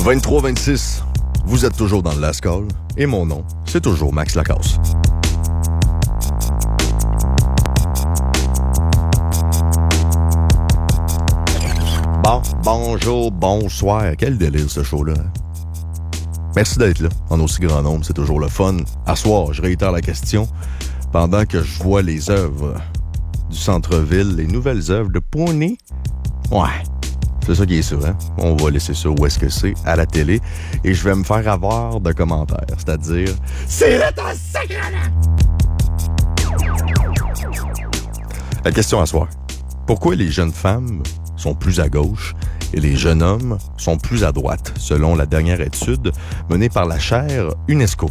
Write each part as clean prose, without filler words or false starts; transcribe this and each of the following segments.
23-26, vous êtes toujours dans le Last Call et mon nom, c'est toujours Max Lacasse. Bon, bonjour, bonsoir. Quel délire ce show-là. Hein? Merci d'être là, en aussi grand nombre, c'est toujours le fun. À soir, je réitère la question. Pendant que je vois les œuvres du centre-ville, les nouvelles œuvres de Pony, ouais, c'est ça qui est sûr, hein? On va laisser ça où est-ce que c'est, à la télé, et je vais me faire avoir de commentaires, c'est-à-dire « C'est là ton sacrement! » La question à soir. Pourquoi les jeunes femmes sont plus à gauche et les jeunes hommes sont plus à droite, selon la dernière étude menée par la chaire UNESCO?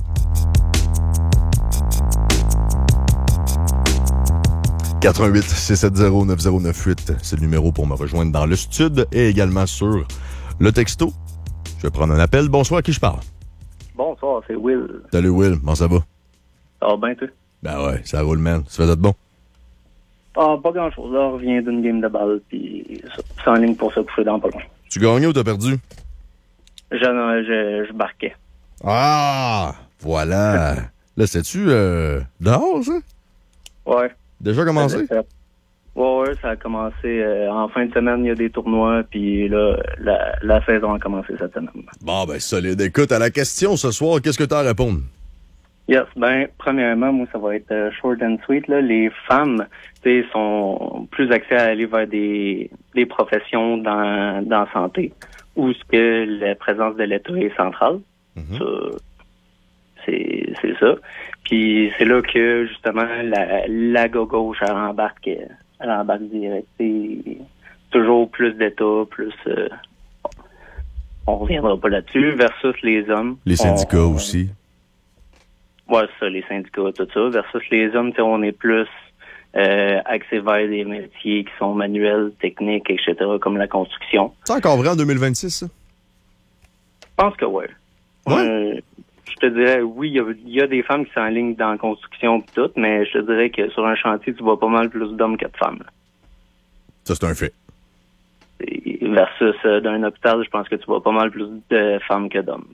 88-670-9098, c'est le numéro pour me rejoindre dans le studio et également sur le texto. Je vais prendre un appel. Bonsoir, à qui je parle? Bonsoir, c'est Will. Salut Will, comment ça va? Ça va bien, toi? Ben ouais, ça roule, man. Ça fait de bon? Ah, pas grand-chose. Là, on revient d'une game de balle, puis c'est en ligne pour se coucher dans pas loin. Tu gagnais ou t'as perdu? Je barquais. Ah! Voilà! Là, c'est-tu dehors, ça? Ouais. Déjà commencé? Ouais, ça a commencé en fin de semaine, il y a des tournois, puis là, la saison a commencé cette semaine. Bon, ben solide. Écoute, à la question ce soir, qu'est-ce que t'as à répondre? Yes, ben, premièrement, moi, ça va être short and sweet, là. Les femmes, tu sais, sont plus axées à aller vers des professions dans la santé, où ce que la présence de l'État est centrale. Mm-hmm. Ça, c'est ça. Puis c'est là que, justement, la gauche, elle embarque direct. C'est toujours plus d'État, plus... on reviendra pas là-dessus, versus les hommes. Les syndicats aussi. Ouais, c'est ça, les syndicats, tout ça. Versus les hommes, on est plus axé vers des métiers qui sont manuels, techniques, etc., comme la construction. C'est encore vrai en 2026, ça? Je pense que ouais. Je te dirais, oui, il y a des femmes qui s'enlignent dans la construction et tout, mais je te dirais que sur un chantier, tu vois pas mal plus d'hommes que de femmes. Là. Ça, c'est un fait. Et versus dans un hôpital, je pense que tu vois pas mal plus de femmes que d'hommes.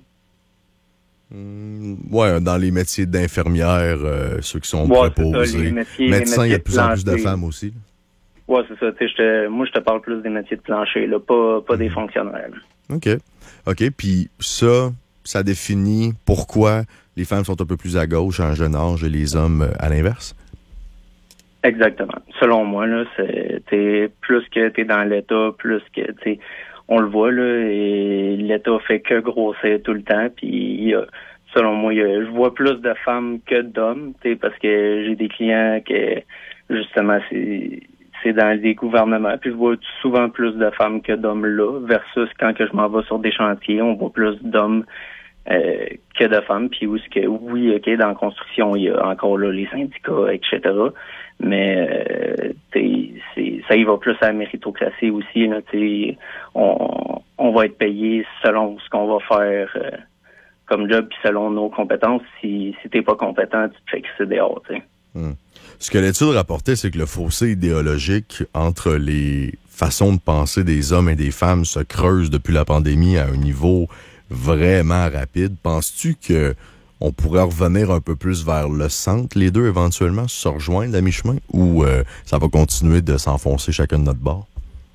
Ouais, dans les métiers d'infirmière, ceux qui sont proposés. Médecins, il y a de plus en plus de femmes aussi. Ouais, c'est ça. Moi, je te parle plus des métiers de plancher, là, pas des fonctionnaires. Là. OK. Puis ça définit pourquoi les femmes sont un peu plus à gauche à un jeune âge et les hommes à l'inverse? Exactement. Selon moi, là, t'es plus que t'es dans l'État, plus que t'es... On le voit, là, et l'État fait que grossir tout le temps, puis selon moi, je vois plus de femmes que d'hommes, parce que j'ai des clients que, justement, c'est dans des gouvernements, puis je vois souvent plus de femmes que d'hommes là, versus quand que je m'en vais sur des chantiers, on voit plus d'hommes que de femmes, puis où ce que, oui, OK, dans la construction, il y a encore là les syndicats, etc., mais ça y va plus à la méritocratie aussi. Là, on va être payé selon ce qu'on va faire comme job, puis selon nos compétences. Si t'es pas compétent, tu te fais crisser dehors. Ce que l'étude rapportait, c'est que le fossé idéologique entre les façons de penser des hommes et des femmes se creuse depuis la pandémie à un niveau vraiment rapide. Penses-tu que on pourrait revenir un peu plus vers le centre, les deux éventuellement, se rejoindre à mi-chemin, ou ça va continuer de s'enfoncer chacun de notre bord?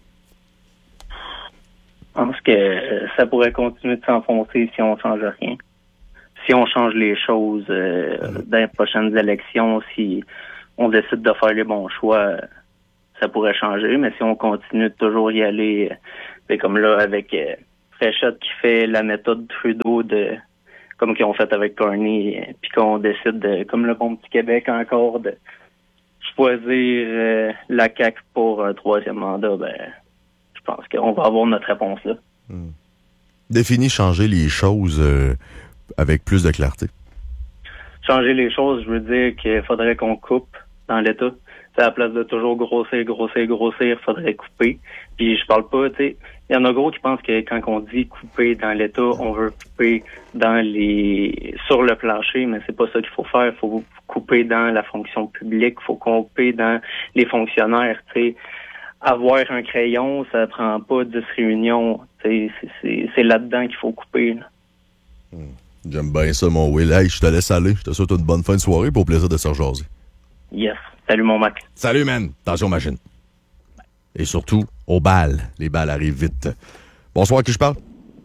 Je pense que ça pourrait continuer de s'enfoncer si on change rien. Si on change les choses dans les prochaines élections, si on décide de faire les bons choix, ça pourrait changer. Mais si on continue de toujours y aller, comme là avec Fréchette qui fait la méthode Trudeau comme qu'ils ont fait avec Carney, puis qu'on décide comme le bon petit Québec encore, de choisir la CAQ pour un troisième mandat, je pense qu'on va avoir notre réponse là. Définis changer les choses avec plus de clarté. Changer les choses, je veux dire qu'il faudrait qu'on coupe dans l'État. À la place de toujours grossir, il faudrait couper. Puis je parle pas, il y en a gros qui pensent que quand on dit couper dans l'État, on veut couper sur le plancher, mais c'est pas ça qu'il faut faire. Il faut couper dans la fonction publique, il faut couper dans les fonctionnaires, avoir un crayon, ça prend pas 10 réunions. C'est là-dedans qu'il faut couper. Là. J'aime bien ça, mon Will. Hey, je te laisse aller. Je te souhaite une bonne fin de soirée pour le plaisir de se rejaser. Yes. Salut, mon Mac. Salut, man. Attention, machine. Et surtout, aux balles. Les balles arrivent vite. Bonsoir, à qui je parle?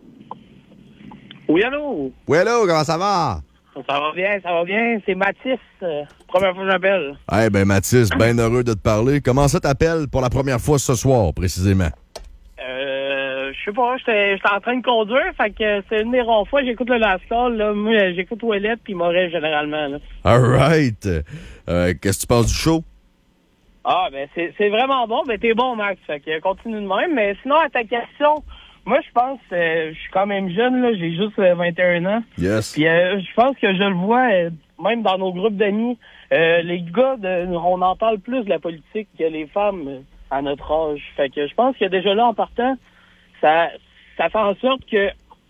Oui, allô? Oui, allô, comment ça va? Ça va bien. C'est Mathis. Première fois que j'appelle. Eh ben, Mathis, bien heureux de te parler. Comment ça t'appelle pour la première fois ce soir, précisément? Je sais pas, j'étais en train de conduire, fait que c'est une des rares fois que j'écoute le Last Call, là. Moi, j'écoute Ouellette puis Moret, généralement, là. All right. Qu'est-ce que tu penses du show? Ah, ben, c'est vraiment bon. Ben, t'es bon, Max. Fait que continue de même. Mais sinon, à ta question, moi, je pense, je suis quand même jeune, là. J'ai juste 21 ans. Yes. Puis, je pense que je le vois, même dans nos groupes d'amis, les gars, on en parle plus de la politique que les femmes à notre âge. Fait que je pense que déjà là, en partant, ça fait en sorte que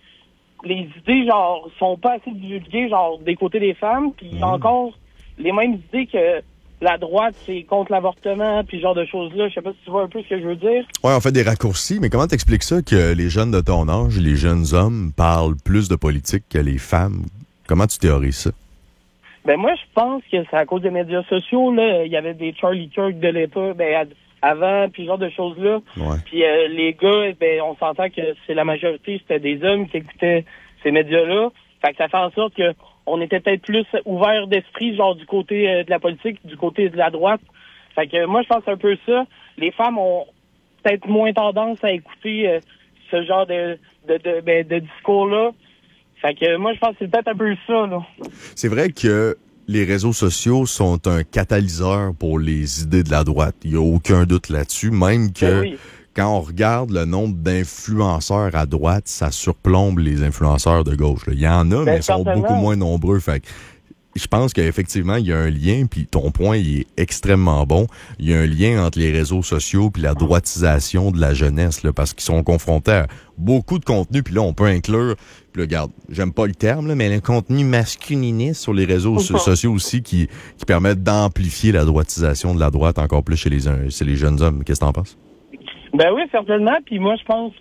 les idées, genre, sont pas assez divulguées, genre, des côtés des femmes, puis il y a encore les mêmes idées que la droite, c'est contre l'avortement, puis ce genre de choses-là. Je sais pas si tu vois un peu ce que je veux dire. Ouais, on fait des raccourcis, mais comment t'expliques ça que les jeunes de ton âge, les jeunes hommes, parlent plus de politique que les femmes? Comment tu théorises ça? Ben moi, je pense que c'est à cause des médias sociaux, là. Il y avait des Charlie Kirk de l'époque, avant, puis ce genre de choses-là. Ouais. Puis les gars, on s'entend que c'est la majorité, c'était des hommes qui écoutaient ces médias-là. Fait que ça fait en sorte que on était peut-être plus ouvert d'esprit, genre du côté de la politique, du côté de la droite. Fait que moi, je pense que c'est un peu ça. Les femmes ont peut-être moins tendance à écouter ce genre de discours-là. Fait que moi, je pense que c'est peut-être un peu ça, là. C'est vrai que les réseaux sociaux sont un catalyseur pour les idées de la droite. Il n'y a aucun doute là-dessus. Même que quand on regarde le nombre d'influenceurs à droite, ça surplombe les influenceurs de gauche. Là. Il y en a, mais ils sont beaucoup moins nombreux. Fait que je pense qu'effectivement, il y a un lien, puis ton point il est extrêmement bon. Il y a un lien entre les réseaux sociaux puis la droitisation de la jeunesse, là, parce qu'ils sont confrontés à beaucoup de contenu, puis là, on peut inclure, puis là, regarde, j'aime pas le terme, là, mais le contenu masculiniste sur les réseaux sociaux aussi qui permettent d'amplifier la droitisation de la droite encore plus chez les jeunes hommes. Qu'est-ce que t'en penses? Ben oui, certainement, puis moi, je pense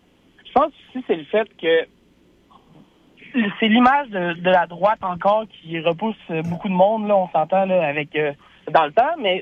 aussi c'est le fait que c'est l'image de la droite encore qui repousse beaucoup de monde, là, on s'entend là avec dans le temps, mais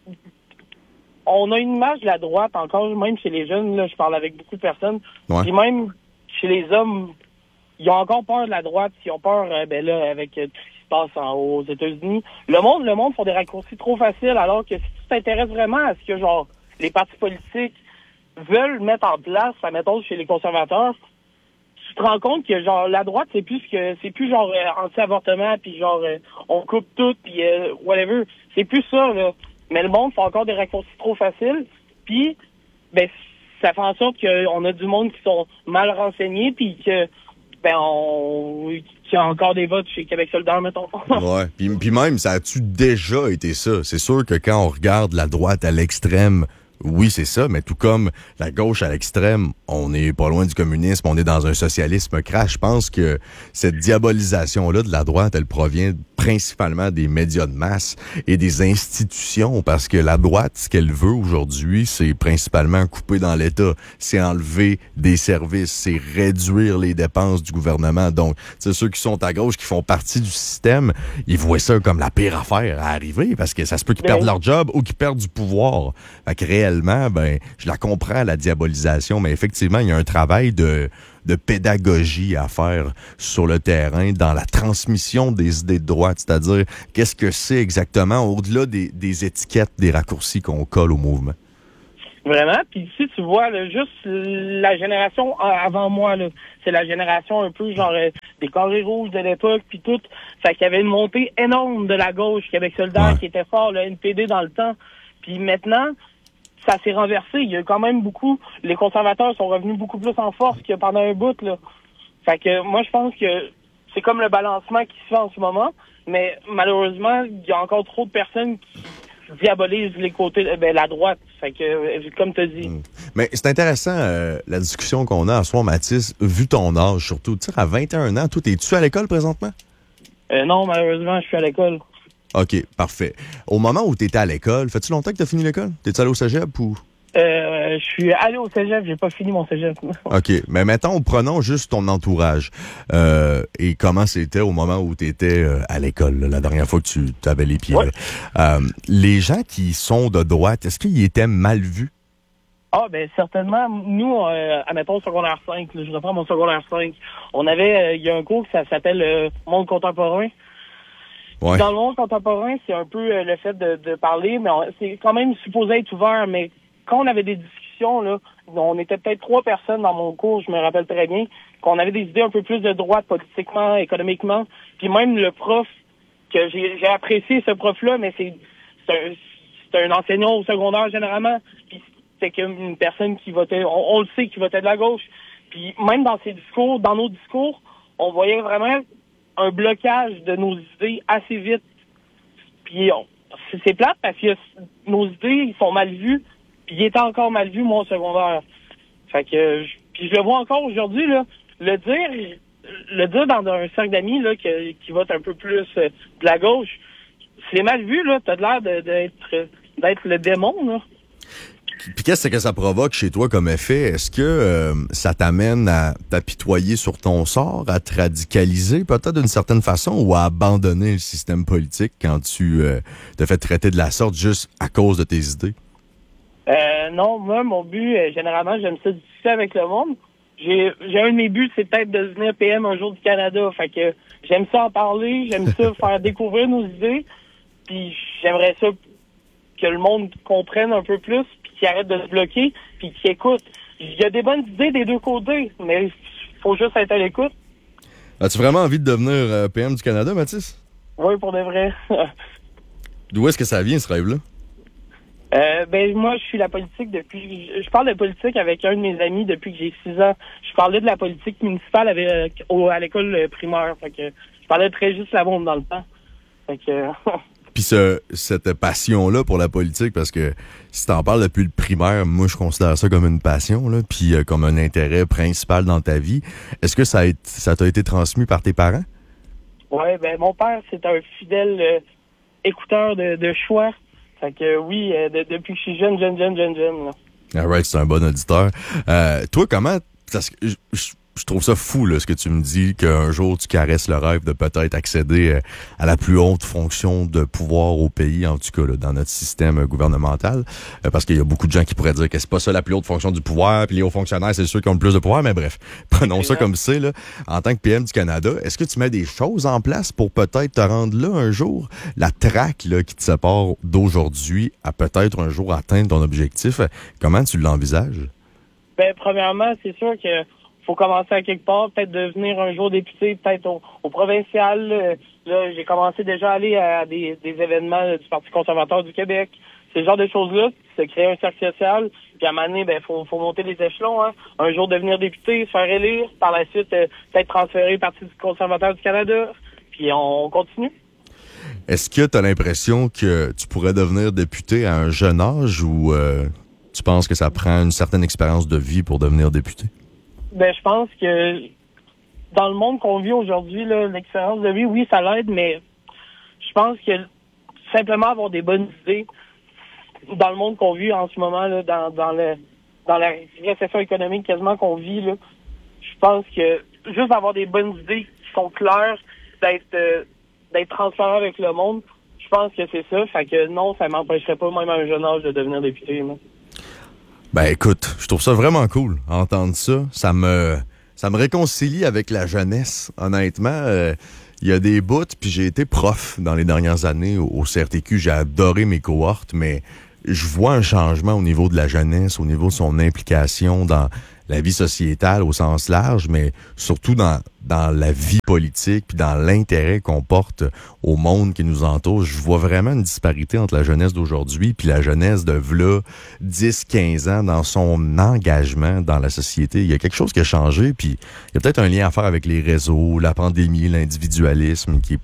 on a une image de la droite encore, même chez les jeunes, là, je parle avec beaucoup de personnes, puis même chez les hommes, ils ont encore peur de la droite, ils ont peur, là, avec tout ce qui se passe aux États-Unis. Le monde font des raccourcis trop faciles, alors que si tu t'intéresses vraiment à ce que, genre, les partis politiques veulent mettre en place, admettons, chez les conservateurs, tu te rends compte que genre la droite c'est plus genre anti-avortement puis genre on coupe tout puis whatever, c'est plus ça là. Mais le monde fait encore des raccourcis trop faciles puis ça fait en sorte qu'on a du monde qui sont mal renseignés puis que qu'il y a encore des votes chez Québec solidaire, mettons. Ouais. Puis même, ça a-tu déjà été ça? C'est sûr que quand on regarde la droite à l'extrême, oui, c'est ça, mais tout comme la gauche à l'extrême, on n'est pas loin du communisme, on est dans un socialisme crash. Je pense que cette diabolisation-là de la droite, elle provient principalement des médias de masse et des institutions, parce que la droite, ce qu'elle veut aujourd'hui, c'est principalement couper dans l'État, c'est enlever des services, c'est réduire les dépenses du gouvernement. Donc, c'est ceux qui sont à gauche, qui font partie du système, ils voient ça comme la pire affaire à arriver, parce que ça se peut qu'ils perdent leur job ou qu'ils perdent du pouvoir. Fait que réellement, je la comprends, la diabolisation, mais effectivement, il y a un travail de pédagogie à faire sur le terrain dans la transmission des idées de droite, c'est-à-dire qu'est-ce que c'est exactement au-delà des étiquettes, des raccourcis qu'on colle au mouvement. Vraiment, puis si tu vois là, juste la génération avant moi, là, c'est la génération un peu genre des carrés rouges de l'époque, puis tout, fait qu'il y avait une montée énorme de la gauche, Québec solidaire, qui était fort, le NPD dans le temps, puis maintenant, ça s'est renversé. Il y a quand même les conservateurs sont revenus beaucoup plus en force que pendant un bout, là. Fait que moi, je pense que c'est comme le balancement qui se fait en ce moment, mais malheureusement, il y a encore trop de personnes qui diabolisent les côtés, la droite. Fait que, comme tu as dit. Mais c'est intéressant, la discussion qu'on a à soir, Mathis, vu ton âge surtout. Tu sais, à 21 ans, toi, es-tu à l'école présentement? Non, malheureusement, je suis à l'école. OK, parfait. Au moment où tu étais à l'école, fais-tu longtemps que tu as fini l'école? T'es-tu allé au cégep ou? Je suis allé au cégep, j'ai pas fini mon cégep. OK. Mais mettons, prenons juste ton entourage. Et comment c'était au moment où tu étais à l'école, là, la dernière fois que tu avais les pieds. Ouais. Les gens qui sont de droite, est-ce qu'ils étaient mal vus? Ah, ben certainement. Nous, admettons, secondaire 5, là, je reprends mon secondaire 5, on avait, il y a un cours ça s'appelle Monde contemporain. Ouais. Dans le monde contemporain, c'est un peu le fait de parler, mais c'est quand même supposé être ouvert, mais quand on avait des discussions, là, on était peut-être 3 personnes dans mon cours, je me rappelle très bien, qu'on avait des idées un peu plus de droite politiquement, économiquement, puis même le prof, que j'ai apprécié ce prof-là, mais c'est un enseignant au secondaire généralement, puis c'est une personne qui votait, on le sait, qui votait de la gauche, puis même dans ses discours, dans nos discours, on voyait vraiment un blocage de nos idées assez vite, puis c'est plate parce que nos idées, ils sont mal vues, puis il était encore mal vu, moi, au secondaire. Fait que, puis je le vois encore aujourd'hui, là, le dire dans un cercle d'amis, là, qui vote un peu plus de la gauche, c'est mal vu, là, t'as l'air d'être le démon, là. Puis qu'est-ce que ça provoque chez toi comme effet? Est-ce que ça t'amène à t'apitoyer sur ton sort, à te radicaliser peut-être d'une certaine façon ou à abandonner le système politique quand tu te fais traiter de la sorte juste à cause de tes idées? Non, moi, mon but, généralement, j'aime ça discuter avec le monde. J'ai un de mes buts, c'est peut-être de devenir PM un jour du Canada. Fait que j'aime ça en parler, j'aime ça faire découvrir nos idées. Puis j'aimerais ça que le monde comprenne un peu plus, puis qu'il arrête de se bloquer, puis qu'il écoute. Il y a des bonnes idées des deux côtés, mais il faut juste être à l'écoute. As-tu vraiment envie de devenir PM du Canada, Mathis? Oui, pour de vrai. D'où est-ce que ça vient, ce rêve-là? Moi, je suis la politique depuis... Je parle de politique avec un de mes amis depuis que j'ai 6 ans. Je parlais de la politique municipale à l'école primaire. Fait que je parlais très juste la bombe dans le temps. Fait que... Puis cette passion-là pour la politique, parce que si t'en parles depuis le primaire, moi, je considère ça comme une passion, là, puis comme un intérêt principal dans ta vie. Est-ce que ça t'a été transmis par tes parents? Oui, mon père, c'est un fidèle écouteur de choix. Fait que oui, depuis que je suis jeune. Là. All right, c'est un bon auditeur. Toi, comment... Parce que je trouve ça fou, là, ce que tu me dis, qu'un jour, tu caresses le rêve de peut-être accéder à la plus haute fonction de pouvoir au pays, en tout cas, là, dans notre système gouvernemental. Parce qu'il y a beaucoup de gens qui pourraient dire que c'est pas ça la plus haute fonction du pouvoir, puis les hauts fonctionnaires, c'est ceux qui ont le plus de pouvoir, mais bref, prenons ça comme c'est, là. En tant que PM du Canada, est-ce que tu mets des choses en place pour peut-être te rendre là un jour? La traque, là, qui te sépare d'aujourd'hui à peut-être un jour atteindre ton objectif, comment tu l'envisages? Premièrement, c'est sûr que faut commencer à quelque part, peut-être devenir un jour député, peut-être au provincial. Là, j'ai commencé déjà à aller à des événements du Parti conservateur du Québec. C'est le genre de choses-là, se créer un cercle social, puis à un moment donné, faut monter les échelons. Hein. Un jour devenir député, se faire élire, par la suite, peut-être transférer au Parti conservateur du Canada, puis on continue. Est-ce que tu as l'impression que tu pourrais devenir député à un jeune âge ou tu penses que ça prend une certaine expérience de vie pour devenir député? Je pense que dans le monde qu'on vit aujourd'hui, là, l'expérience de vie, oui, ça l'aide, mais je pense que simplement avoir des bonnes idées dans le monde qu'on vit en ce moment, là, dans la récession économique quasiment qu'on vit, là, je pense que juste avoir des bonnes idées qui sont claires, d'être transparent avec le monde, je pense que c'est ça. Fait que non, ça m'empêcherait pas, même à un jeune âge, de devenir député. Là. Écoute, je trouve ça vraiment cool, entendre ça. Ça me réconcilie avec la jeunesse, honnêtement. Il y a des bouts, puis j'ai été prof dans les dernières années au CRTQ. J'ai adoré mes cohortes, mais je vois un changement au niveau de la jeunesse, au niveau de son implication dans la vie sociétale au sens large, mais surtout dans la vie politique puis dans l'intérêt qu'on porte au monde qui nous entoure. Je vois vraiment une disparité entre la jeunesse d'aujourd'hui puis la jeunesse de v'là 10-15 ans dans son engagement dans la société. Il y a quelque chose qui a changé, puis il y a peut-être un lien à faire avec les réseaux, la pandémie, l'individualisme qui est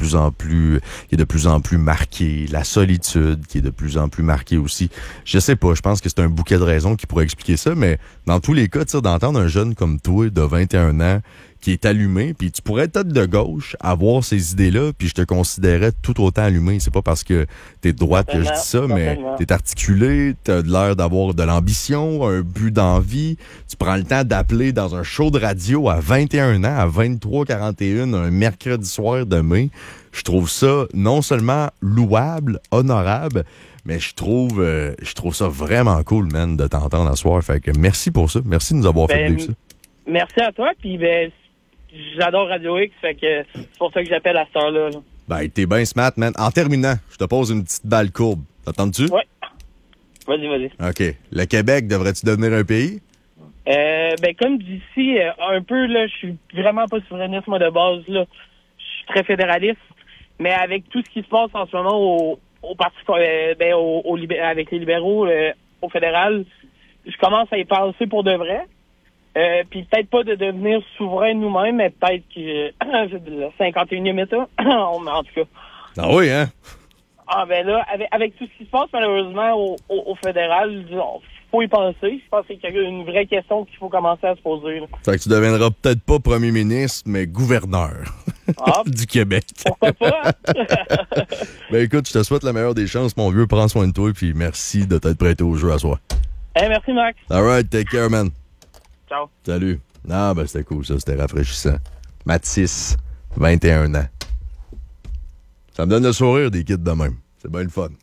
de plus en plus marqué, la solitude qui est de plus en plus marquée aussi. Je sais pas, je pense que c'est un bouquet de raisons qui pourrait expliquer ça, mais dans tous les cas, tu sais, d'entendre un jeune comme toi, de 21 ans, qui est allumé, puis tu pourrais être de gauche, avoir ces idées-là, puis je te considérais tout autant allumé. C'est pas parce que t'es de droite que je dis ça, mais t'es articulé, t'as l'air d'avoir de l'ambition, un but d'envie. Tu prends le temps d'appeler dans un show de radio à 21 ans, à 23h41, un mercredi soir de mai. Je trouve ça non seulement louable, honorable, mais je trouve ça vraiment cool, man, de t'entendre à soir. Fait que merci pour ça. Merci de nous avoir fait vivre ça. Merci à toi, puis j'adore Radio X, fait que c'est pour ça que j'appelle à cette heure-là. Là. Ben, t'es bien smart, man. En terminant, je te pose une petite balle courbe. T'entends-tu? Oui. Vas-y. OK. Le Québec, devrait-tu devenir un pays? Comme d'ici, un peu, là, je suis vraiment pas souverainiste, moi, de base, là. Je suis très fédéraliste. Mais avec tout ce qui se passe en ce moment au parti, avec les libéraux, au fédéral, je commence à y penser pour de vrai. Puis peut-être pas de devenir souverain nous-mêmes, mais peut-être que le 51e État, en tout cas. Ah oui, hein? Ah ben là, avec tout ce qui se passe malheureusement au fédéral, faut y penser. Je pense qu'il y a une vraie question qu'il faut commencer à se poser. Là. Fait que tu deviendras peut-être pas premier ministre, mais gouverneur du Québec. Pourquoi pas? Hein? Ben écoute, je te souhaite la meilleure des chances, mon vieux. Prends soin de toi, puis merci de t'être prêté au jeu à soi. Merci, Max. All right, take care, man. Ciao. Salut. Ah, ben c'était cool, ça. C'était rafraîchissant. Mathis, 21 ans. Ça me donne le sourire des kids de même. C'est bien le fun.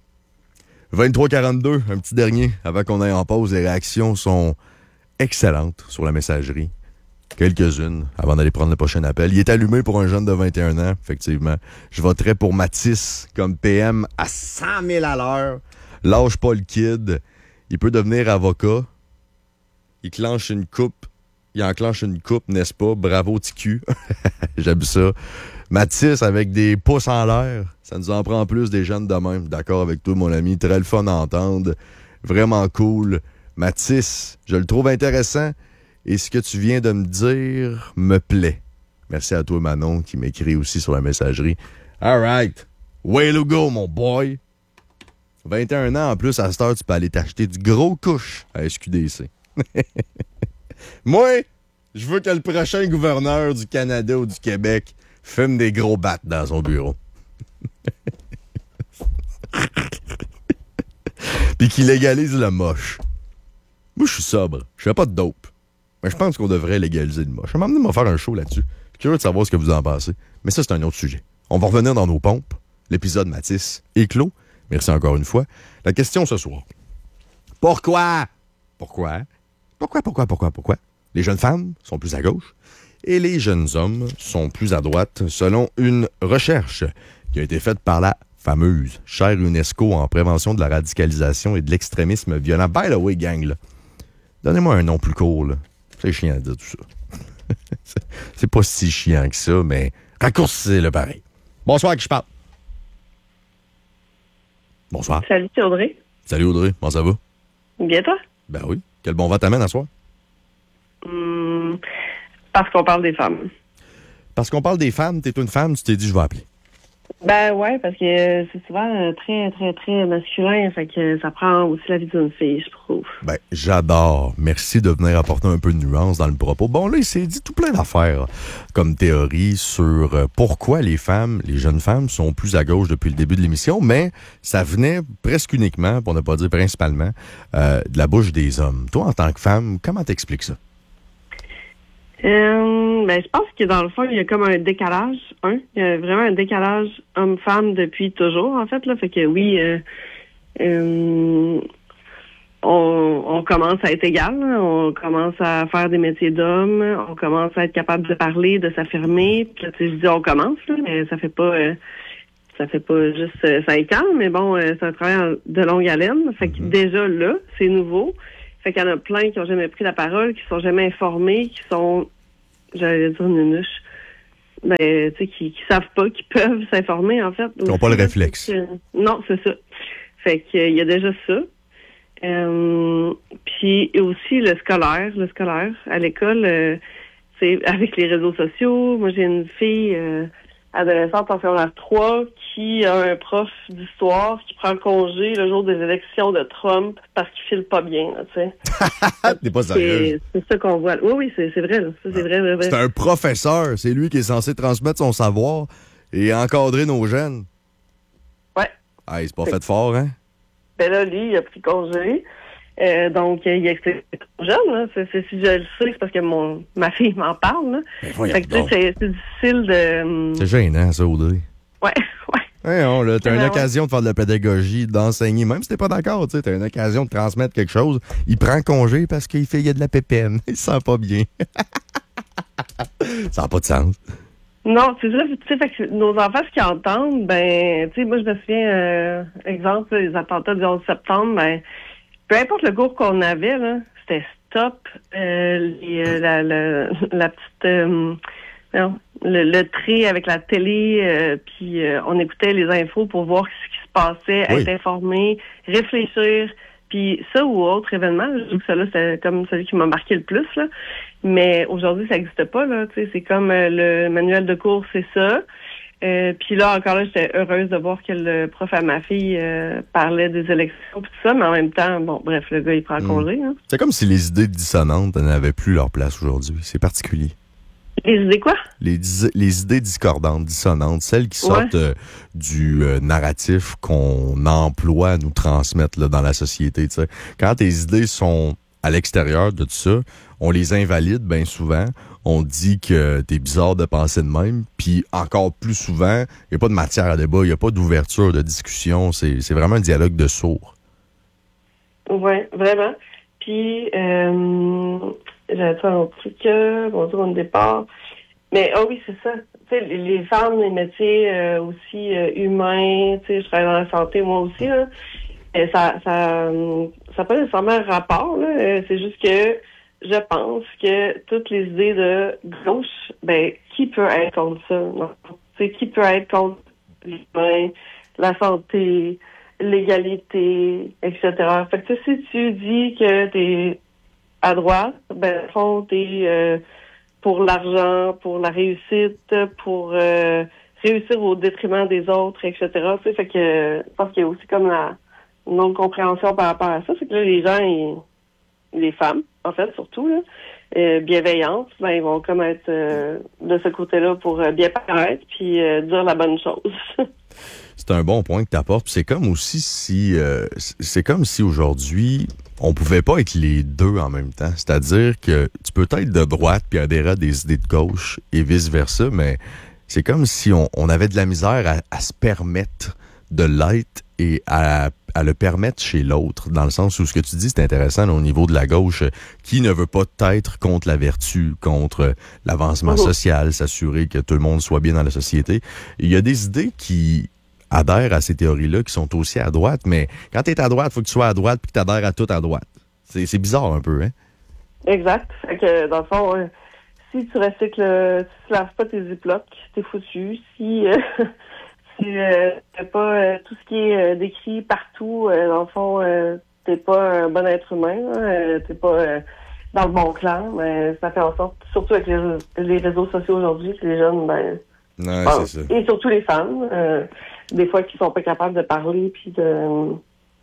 23h42, un petit dernier, avant qu'on aille en pause. Les réactions sont excellentes sur la messagerie. Quelques-unes, avant d'aller prendre le prochain appel. Il est allumé pour un jeune de 21 ans, effectivement. Je voterais pour Mathis comme PM à 100 000 à l'heure. Lâche pas le kid. Il peut devenir avocat. Il enclenche une coupe, n'est-ce pas? Bravo, TQ. J'aime ça. Mathis, avec des pouces en l'air, ça nous en prend plus des jeunes de même. D'accord avec toi, mon ami. Très le fun à entendre. Vraiment cool. Mathis, je le trouve intéressant. Et ce que tu viens de me dire me plaît. Merci à toi, Manon, qui m'écrit aussi sur la messagerie. All right. Way to go, mon boy. 21 ans, en plus, à cette heure, tu peux aller t'acheter du gros couche à SQDC. Moi, je veux que le prochain gouverneur du Canada ou du Québec fume des gros battes dans son bureau. Puis qu'il légalise le moche. Moi, je suis sobre. Je fais pas de dope. Mais je pense qu'on devrait légaliser le moche. Je vais m'emmener à faire un show là-dessus. Je suis curieux de savoir ce que vous en pensez. Mais ça, c'est un autre sujet. On va revenir dans nos pompes. L'épisode Mathis est clos. Merci encore une fois. La question ce soir. Pourquoi les jeunes femmes sont plus à gauche et les jeunes hommes sont plus à droite, selon une recherche qui a été faite par la fameuse chaire UNESCO en prévention de la radicalisation et de l'extrémisme violent. By the way, gang, là, donnez-moi un nom plus court, là. C'est chiant à dire tout ça. C'est pas si chiant que ça, mais raccourcissez-le pareil. Bonsoir, à qui je parle? Bonsoir. Salut, c'est Audrey. Salut, Audrey. Comment ça va? Bien, toi? Ben oui. Quel bon vent t'amène à soir? Parce qu'on parle des femmes. Parce qu'on parle des femmes, t'es une femme, tu t'es dit je vais appeler. Ben ouais, parce que c'est souvent très, très, très masculin, fait que ça prend aussi la vie d'une fille, je trouve. Ben, j'adore. Merci de venir apporter un peu de nuance dans le propos. Bon, là, il s'est dit tout plein d'affaires comme théorie sur pourquoi les jeunes femmes sont plus à gauche depuis le début de l'émission, mais ça venait presque uniquement, pour ne pas dire principalement, de la bouche des hommes. Toi, en tant que femme, comment t'expliques ça? Je pense que dans le fond, il y a comme un décalage. Il y a vraiment un décalage homme-femme depuis toujours, en fait. Là. Fait que oui, on commence à être égal. On commence à faire des métiers d'hommes. On commence à être capable de parler, de s'affirmer. Puis là, je dis on commence, là, mais ça fait pas juste 5 ans, mais bon, c'est un travail de longue haleine. Fait que déjà là, c'est nouveau. Fait qu'il y en a plein qui ont jamais pris la parole, qui sont jamais informés, qui sont, j'allais dire nunuches, ben, tu sais, qui savent pas, qui peuvent s'informer, en fait. Qui n'ont pas le réflexe. Non, c'est ça. Fait qu'il y a déjà ça. Puis aussi le scolaire. À l'école, c'est avec les réseaux sociaux. Moi, j'ai une fille adolescente en secondaire 3 qui a un prof d'histoire qui prend congé le jour des élections de Trump parce qu'il file pas bien, tu sais. T'es pas sérieux? C'est ça qu'on voit. Oui, c'est vrai, là. Ça, c'est vrai. C'est un professeur. C'est lui qui est censé transmettre son savoir et encadrer nos jeunes. Ouais. Ah, c'est pas fait fort, hein? Ben là, lui, il a pris congé. Donc, il explique aux jeunes, là. Si je le sais, c'est parce que ma fille m'en parle, là. Fait que, tu sais, c'est difficile de... C'est gênant, ça, Audrey. Ouais. Ouais, là, t'as une occasion de faire de la pédagogie, d'enseigner, même si t'es pas d'accord, tu sais, t'as une occasion de transmettre quelque chose. Il prend congé parce qu'il y a de la pépine. Il se sent pas bien. Ça n'a pas de sens. Non, c'est ça, tu sais, fait que nos enfants, ce qu'ils entendent, ben, tu sais, moi, je me souviens, exemple, les attentats du 11 septembre, ben, peu importe le cours qu'on avait, là, c'était stop, la petite, non, le trait avec la télé, puis on écoutait les infos pour voir ce qui se passait, être informé, réfléchir, puis ça ou autre événement, je trouve que ça là, c'est comme celui qui m'a marqué le plus, là. Mais aujourd'hui, ça n'existe pas, là, tu sais, c'est comme le manuel de cours, c'est ça. Puis là, encore là, j'étais heureuse de voir que le prof à ma fille parlait des élections et tout ça, mais en même temps, bon, bref, le gars, il prend congé. Hein. C'est comme si les idées dissonantes n'avaient plus leur place aujourd'hui. C'est particulier. Les idées quoi? Les idées discordantes, dissonantes, celles qui sortent du narratif qu'on emploie à nous transmettre là, dans la société. T'sais. Quand tes idées sont à l'extérieur de tout ça, on les invalide bien souvent. On dit que t'es bizarre de penser de même. Puis encore plus souvent, il n'y a pas de matière à débat, il n'y a pas d'ouverture, de discussion. C'est vraiment un dialogue de sourds. Oui, vraiment. Puis, j'avais fait un truc, bonjour au départ. Mais, oui, c'est ça. Tu sais, les femmes, les métiers aussi humains, tu sais, je travaille dans la santé, moi aussi, là. Et ça n'a pas nécessairement un rapport, là. C'est juste que je pense que toutes les idées de gauche, ben, qui peut être contre ça? Tu sais, qui peut être contre l'humain, la santé, l'égalité, etc. Fait que si tu dis que t'es à droite, ben, au fond, t'es pour l'argent, pour la réussite, pour réussir au détriment des autres, etc. Tu sais, fait que je pense qu'il y a aussi comme une autre compréhension par rapport à ça, c'est que là, les gens, les femmes, en fait, surtout, là, bienveillantes, ben, ils vont comme être de ce côté-là pour bien paraître puis dire la bonne chose. C'est un bon point que tu apportes. C'est comme aussi si c'est comme si aujourd'hui on pouvait pas être les deux en même temps. C'est-à-dire que tu peux être de droite puis adhérer à des idées de gauche et vice-versa, mais c'est comme si on avait de la misère à se permettre de l'être et à le permettre chez l'autre, dans le sens où ce que tu dis, c'est intéressant là, au niveau de la gauche, qui ne veut pas être contre la vertu, contre l'avancement social, s'assurer que tout le monde soit bien dans la société. Il y a des idées qui adhèrent à ces théories-là, qui sont aussi à droite, mais quand tu es à droite, il faut que tu sois à droite puis que tu adhères à tout à droite. C'est bizarre un peu, hein? Exact. Fait que, dans le fond, si tu recycles, si tu laves pas tes ziplocs, t'es foutu. Si t'as pas tout ce qui est décrit partout, dans le fond, t'es pas un bon être humain, t'es pas dans le bon clan, mais ça fait en sorte, surtout avec les réseaux sociaux aujourd'hui, que les jeunes, ben, ouais, c'est ça. Et surtout les femmes, des fois qui sont pas capables de parler puis de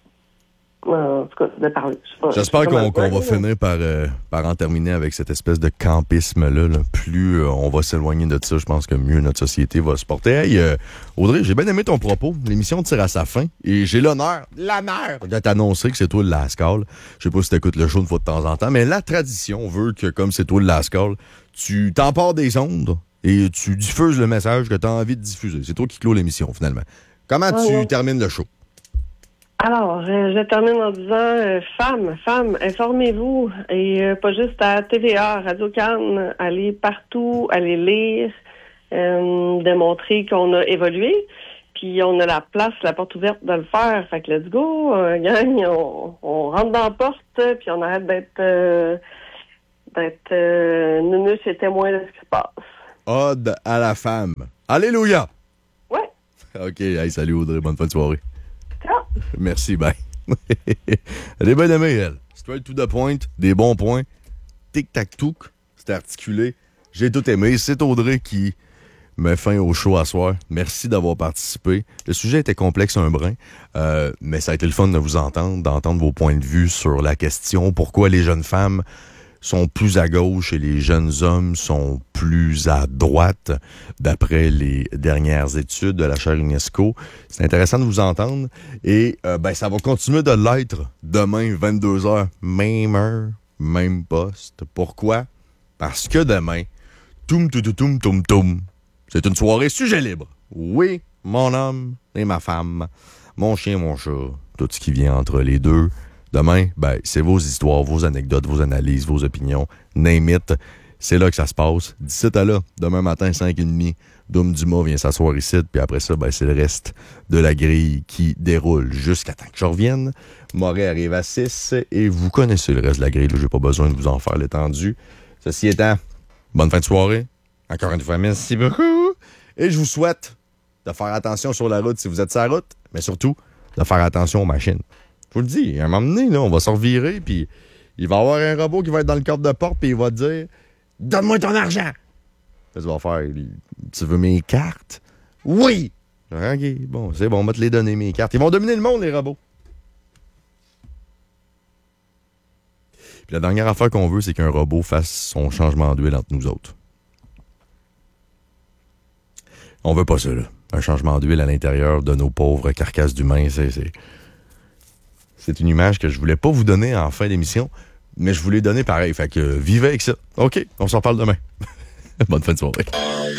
en tout cas, de parler. J'espère qu'on va finir par en terminer avec cette espèce de campisme-là. Là. Plus on va s'éloigner de ça, je pense que mieux notre société va se porter. Hey, Audrey, j'ai bien aimé ton propos. L'émission tire à sa fin et j'ai l'honneur de t'annoncer que c'est toi le Lascaux. Je sais pas si t'écoutes le show une fois de temps en temps, mais la tradition veut que, comme c'est toi le Lascaux, tu t'empares des ondes et tu diffuses le message que tu as envie de diffuser. C'est toi qui clôt l'émission, finalement. Comment tu termines le show? Alors, je termine en disant, femmes, informez-vous, et pas juste à TVA, Radio-Can, allez partout, allez lire, démontrer qu'on a évolué, puis on a la place, la porte ouverte de le faire. Fait que let's go, gang, on rentre dans la porte, puis on arrête d'être nunuche et témoin de ce qui se passe. Ode à la femme. Alléluia! Ouais. OK, hey, salut Audrey, bonne fin de soirée. Ciao. Merci, bye. Elle est bien aimée, elle. Straight to the point, des bons points. Tic-tac-touc, c'était articulé. J'ai tout aimé. C'est Audrey qui met fin au show à soir. Merci d'avoir participé. Le sujet était complexe un brin, mais ça a été le fun de vous entendre, d'entendre vos points de vue sur la question pourquoi les jeunes femmes sont plus à gauche et les jeunes hommes sont plus à droite, d'après les dernières études de la chaire UNESCO. C'est intéressant de vous entendre. Et ça va continuer de l'être demain, 22h, même heure, même poste. Pourquoi? Parce que demain, toum, c'est une soirée sujet libre. Oui, mon homme et ma femme, mon chien, mon chat, tout ce qui vient entre les deux. Demain, c'est vos histoires, vos anecdotes, vos analyses, vos opinions, name it. C'est là que ça se passe. D'ici à là, demain matin, 5h30, Dom Dumas vient s'asseoir ici, puis après ça, c'est le reste de la grille qui déroule jusqu'à temps que je revienne. Moret arrive à 6, et vous connaissez le reste de la grille, j'ai pas besoin de vous en faire l'étendue. Ceci étant, bonne fin de soirée. Encore une fois, merci beaucoup. Et je vous souhaite de faire attention sur la route si vous êtes sur la route, mais surtout, de faire attention aux machines. Je vous le dis, à un moment donné, là, on va se revirer, puis il va y avoir un robot qui va être dans le cadre de porte, puis il va te dire « Donne-moi ton argent! » Tu vas faire « Tu veux mes cartes? » « Oui! » OK, bon, c'est bon, on va te les donner, mes cartes. Ils vont dominer le monde, les robots. Puis la dernière affaire qu'on veut, c'est qu'un robot fasse son changement d'huile entre nous autres. On veut pas ça, là. Un changement d'huile à l'intérieur de nos pauvres carcasses d'humains, c'est une image que je voulais pas vous donner en fin d'émission, mais je voulais donner pareil. Fait que vivez avec ça. OK, on s'en parle demain. Bonne fin de soirée.